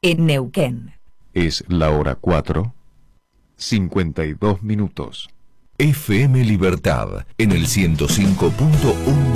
en Neuquén. Es la hora 4:52. FM Libertad en el 105.1